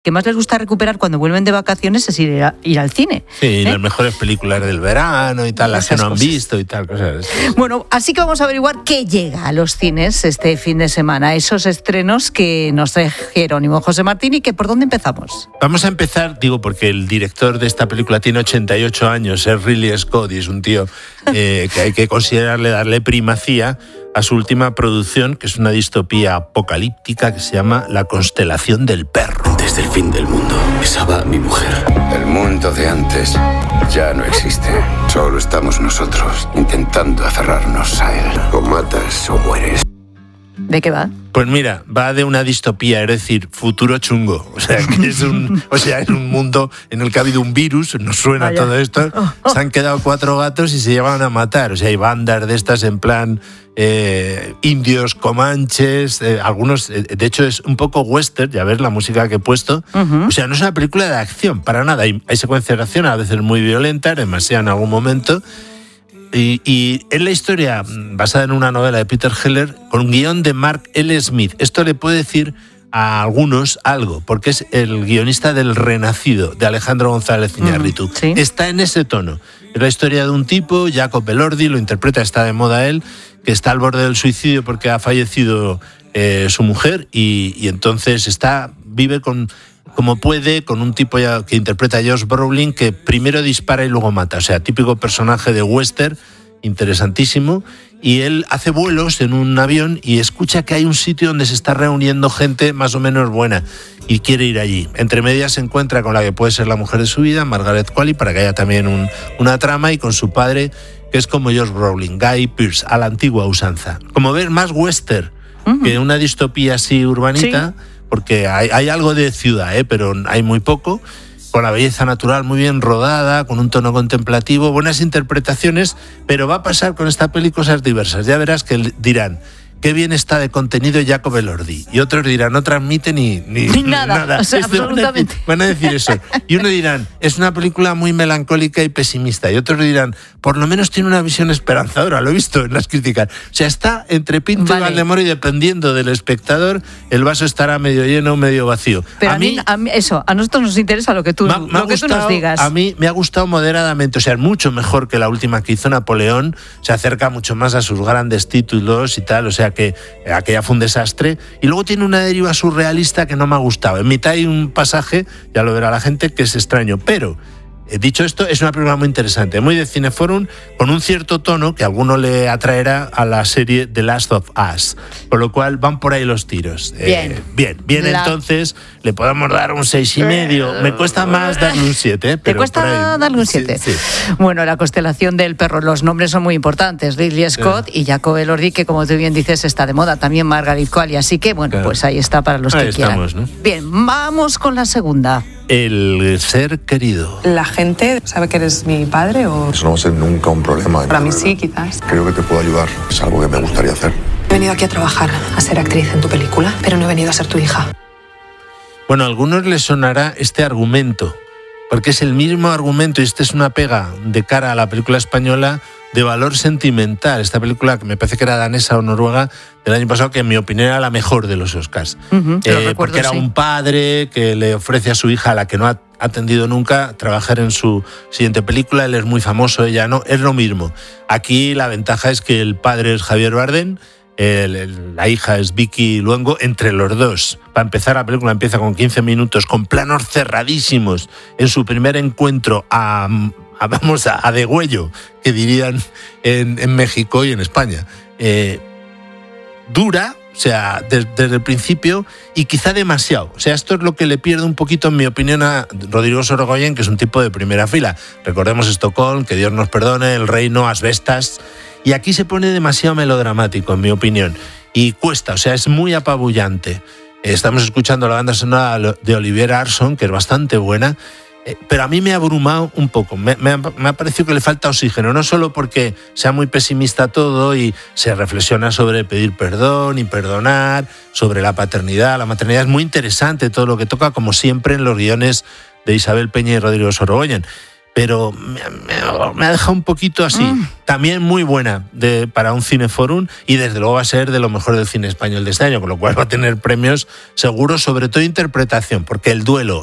que más les gusta recuperar cuando vuelven de vacaciones es ir al cine. Sí, las mejores películas del verano y tal, las que no han visto y tal, cosas así. Bueno, así que vamos a averiguar qué llega a los cines este fin de semana, esos estrenos que nos trae Jerónimo José Martín y que por dónde empezamos. Vamos a empezar, digo, porque el director de esta película tiene 88 años, es Ridley Scott y es un tío que hay que darle primacía a su última producción, que es una distopía apocalíptica que se llama La constelación del perro. Desde el fin del mundo besaba a mi mujer. El mundo de antes ya no existe. Solo estamos nosotros intentando aferrarnos a él. O matas o mueres. ¿De qué va? Pues mira, va de una distopía, es decir, futuro chungo. O sea, que es un mundo en el que ha habido un virus, nos suena Vaya. Todo esto. Se han quedado 4 gatos y se llevan a matar. O sea, hay bandas de estas en plan indios, comanches, algunos, de hecho es un poco western, ya ves la música que he puesto. Uh-huh. O sea, no es una película de acción, para nada. Hay secuencias de acción, a veces muy violentas, demasiado en algún momento. Y es la historia basada en una novela de Peter Heller con un guión de Mark L. Smith. Esto le puede decir a algunos algo, porque es el guionista del Renacido, de Alejandro González Iñárritu. ¿Sí? Está en ese tono. Es la historia de un tipo, Jacob Elordi, lo interpreta, está de moda él, que está al borde del suicidio porque ha fallecido su mujer y entonces vive como puede, con un tipo que interpreta a Josh Brolin, que primero dispara y luego mata. O sea, típico personaje de western, interesantísimo. Y él hace vuelos en un avión y escucha que hay un sitio donde se está reuniendo gente más o menos buena y quiere ir allí. Entre medias se encuentra con la que puede ser la mujer de su vida, Margaret Qualley, para que haya también una trama, y con su padre, que es como Josh Brolin, Guy Pearce, a la antigua usanza. Como ver, más western que una distopía así urbanita. Sí. Porque hay algo de ciudad, pero hay muy poco, con la belleza natural muy bien rodada, con un tono contemplativo, buenas interpretaciones, pero va a pasar con esta peli cosas diversas. Ya verás que dirán, qué bien está de contenido Jacob Elordi, y otros dirán, no transmite ni nada. O sea, absolutamente. Van a decir eso. Y uno dirán, es una película muy melancólica y pesimista, y otros dirán, por lo menos tiene una visión esperanzadora, lo he visto en las críticas. O sea, está entre Pinto y Valdemoro, y dependiendo del espectador, el vaso estará medio lleno o medio vacío. Pero a mí a nosotros nos interesa lo que tú nos digas. A mí me ha gustado moderadamente, o sea, es mucho mejor que la última que hizo Napoleón, se acerca mucho más a sus grandes títulos y tal, o sea, que aquella fue un desastre, y luego tiene una deriva surrealista que no me ha gustado. En mitad hay un pasaje, ya lo verá la gente, que es extraño, pero dicho esto, es una película muy interesante, muy de Cineforum, con un cierto tono que a alguno le atraerá a la serie The Last of Us, por lo cual van por ahí los tiros. Bien, entonces le podemos dar un 6,5. Me cuesta más darle un 7. ¿Te cuesta darle un 7? Sí. Bueno, La constelación del perro, los nombres son muy importantes, Ridley Scott y Jacob Elordi, que como tú bien dices está de moda, también Margaret Qualley, así que bueno, pues ahí está para los que quieran. ¿No? Bien, vamos con la segunda. El ser querido. ¿La gente sabe que eres mi padre o...? Eso no va a ser nunca un problema. Para mí sí, quizás. Creo que te puedo ayudar. Es algo que me gustaría hacer. He venido aquí a trabajar, a ser actriz en tu película, pero no he venido a ser tu hija. Bueno, a algunos les sonará este argumento, porque es el mismo argumento, y esta es una pega de cara a la película española de valor sentimental. Esta película, que me parece que era danesa o noruega, del año pasado, que en mi opinión era la mejor de los Oscars. Porque era un padre que le ofrece a su hija, a la que no ha atendido nunca, trabajar en su siguiente película. Él es muy famoso, ella no. Es lo mismo. Aquí la ventaja es que el padre es Javier Bardem, la hija es Vicky Luengo. Entre los dos, para empezar, la película empieza con 15 minutos, con planos cerradísimos, en su primer encuentro a degüello, que dirían en México y en España. Dura, o sea, desde el principio, y quizá demasiado. O sea, esto es lo que le pierde un poquito, en mi opinión, a Rodrigo Sorogoyen, que es un tipo de primera fila. Recordemos Estocolmo, Que Dios nos perdone, El Reino, Asbestas. Y aquí se pone demasiado melodramático, en mi opinión. Y cuesta, o sea, es muy apabullante. Estamos escuchando la banda sonora de Olivier Arson, que es bastante buena. Pero a mí me ha abrumado un poco, me ha parecido que le falta oxígeno, no solo porque sea muy pesimista todo y se reflexiona sobre pedir perdón y perdonar, sobre la paternidad, la maternidad. Es muy interesante todo lo que toca, como siempre en los guiones de Isabel Peña y Rodrigo Sorogoyen. pero me ha dejado un poquito así. También muy buena para un Cineforum y desde luego va a ser de lo mejor del cine español de este año, con lo cual va a tener premios seguros, sobre todo interpretación, porque El duelo